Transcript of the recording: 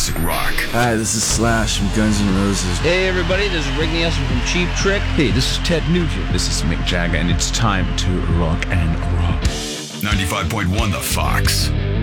classic rock. Hi, this is Slash from Guns N' Roses. Hey everybody, this is Rick Nielsen from Cheap Trick. Hey, this is Ted Nugent. This is Mick Jagger, and it's time to rock and roll. 95.1 The Fox.